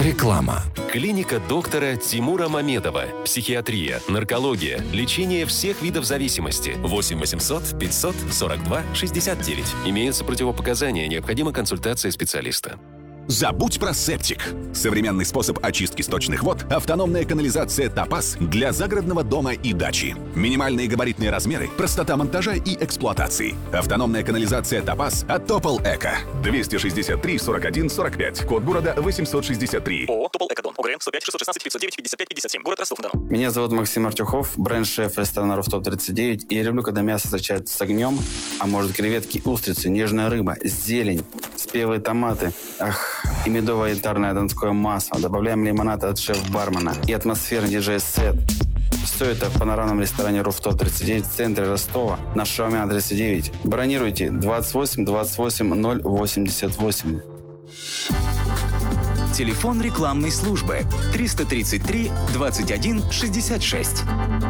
Реклама. Клиника доктора Тимура Мамедова. Психиатрия, наркология, лечение всех видов зависимости. 8 800 542 69. Имеются противопоказания, необходима консультация специалиста. Забудь про септик. Современный способ очистки сточных вод – автономная канализация «Топаз» для загородного дома и дачи. Минимальные габаритные размеры, простота монтажа и эксплуатации. Автономная канализация «Топаз» от Топол Эко. 263 41 45. Код города 863. ООО «Топол Экодон». ОГРН 105 616 509 55 57. Город Ростов-на-Дону. Меня зовут Максим Артюхов, бренд-шеф ресторана «Руфтоп 39». И я люблю, когда мясо встречается с огнем, а может креветки, устрицы, нежная рыба, зелень, спелые томаты, и медовое янтарное донское масло. Добавляем лимонад от шеф-бармена и атмосферный диджей-сет. Все это в панорамном ресторане «Руфтоп 39» в центре Ростова на Шаумян 39. Бронируйте 28 28 088. Телефон рекламной службы 333 21 66.